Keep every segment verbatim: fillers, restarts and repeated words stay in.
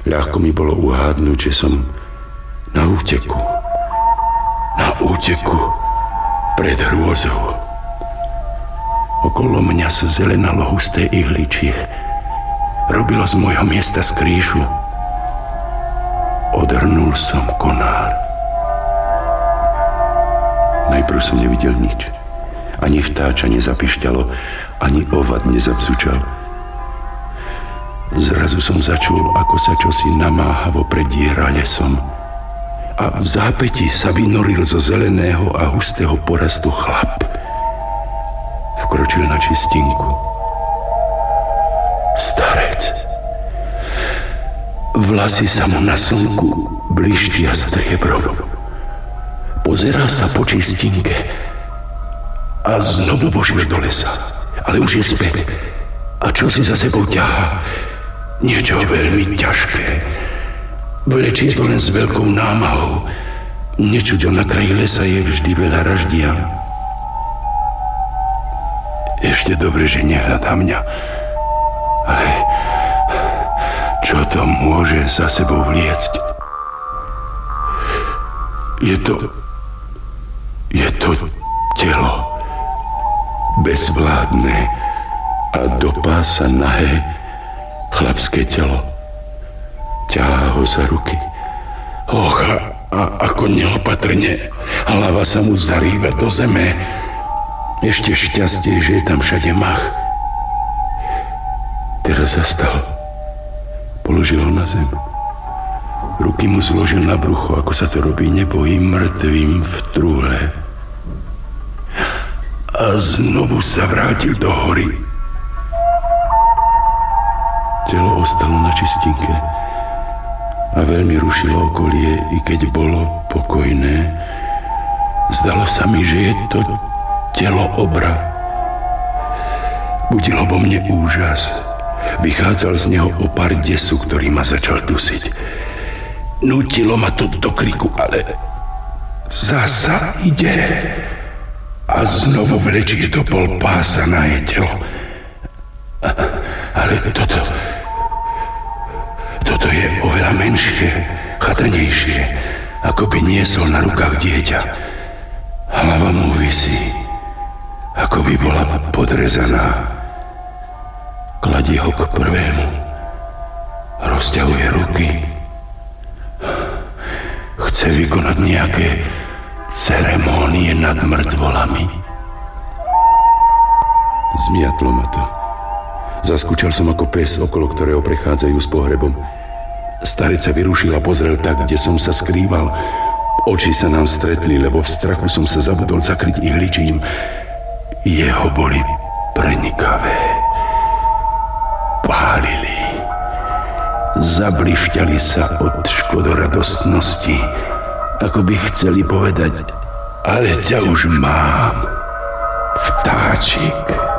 Ľahko mi bolo uhádnuť, že som na úteku. Na úteku pred hrôzou. Okolo mňa sa zelenalo husté ihličie. Robilo z môjho miesta skrýšu. Odhrnul som konár. Najprv som nevidel nič. Ani vtáča nezapišťalo, ani ovad nezabzučal. Zrazu som začul, ako sa čosi namáhavo prediera lesom. A v zápäti sa vynoril zo zeleného a hustého porastu chlap. Vkročil na čistinku. Starec. Vlasy sa mu na slnku blištia striebrom. Pozerá sa po čistinke a znovu vošiel do lesa. Ale už je späť. A čo si za sebou ťahá? Niečo veľmi ťažké. Vlečie to len s veľkou námahou. Nečuď, na kraji lesa je vždy veľa raždia. Ešte dobre, že nehľadá mňa. Ale čo to môže za sebou vliecť? Je to... Je to telo. Bezvládne a do pása nahé chlapské telo. Ťahá ho za ruky. Och, a, a ako neopatrne hlava sa mu zarýva do zeme. Ešte šťastie, že je tam všade mach. Teraz zastal. Položil ho na zem. Ruky mu zložil na brucho, ako sa to robí nebohým mŕtvým v trúhle. A znovu sa vrátil do hory. Telo ostalo na čistinke a veľmi rušilo okolie, i keď bolo pokojné. Zdalo sa mi, že je to telo obra. Budilo vo mne úžas. Vychádzal z neho opar desu, ktorý ma začal dusiť. Nútilo ma to do kriku, ale zasa ide a znovu vlečie do pol pása na jej telo. Ale toto toto je oveľa menšie, chatrnejšie, ako by niesol na rukách dieťa. Hlava mu visí, ako by bola podrezaná. Kladie ho k prvému. Rozťahuje ruky. Chce vykonať nejaké ceremónie nad mŕtvolami. Zmiatlo ma to. Zaskúčal som ako pes, okolo ktorého prechádzajú s pohrebom. Starec sa vyrušil a pozrel tak, kde som sa skrýval. Oči sa nám stretli, lebo v strachu som sa zabudol zakryť ihličím. Jeho boli prenikavé. Pálili. Zablišťali sa od škodoradostnosti, ako by chceli povedať: ale ťa už mám, vtáčik.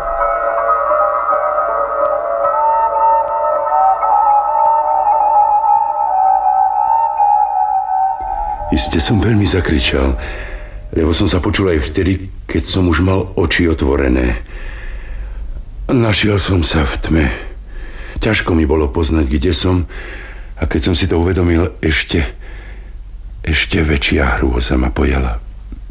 Iste som veľmi zakričal, lebo som sa počul aj vtedy, keď som už mal oči otvorené. Našiel som sa v tme. Ťažko mi bolo poznať, kde som, a keď som si to uvedomil, ešte, ešte väčšia hrôza ma pojala.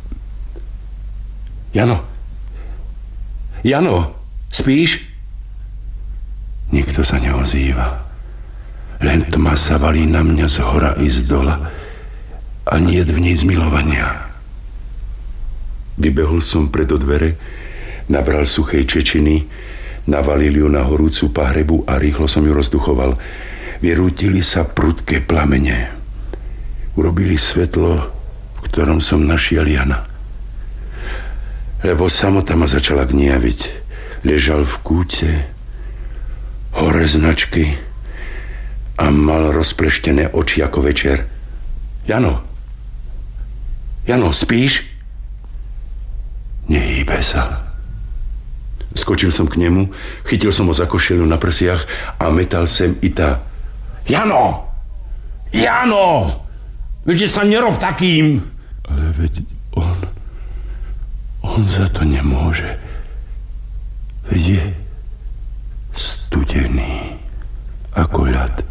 Jano! Jano! Spíš? Nikto sa neozýva. Len tma sa valí na mňa z hora i z dola a niet v nej zmilovania. Vybehol som pred do dvere, nabral suchej čečiny, navalil ju na horúcu pahrebu a rýchlo som ju rozduchoval. Vyrútili sa prudké plamene. Urobili svetlo, v ktorom som našiel Jana. Lebo samota ma začala gnieviť. Ležal v kúte, hore značky a mal rozpleštené oči ako večer. Jano! Jano, spíš? Nehýbe sa. Skočil som k nemu, chytil som ho za košeľu na prsiach a metal sem i tá. Jano! Jano! Veď sa nerob takým! Ale veď on... On za to nemôže. Veď je studený ako ľad.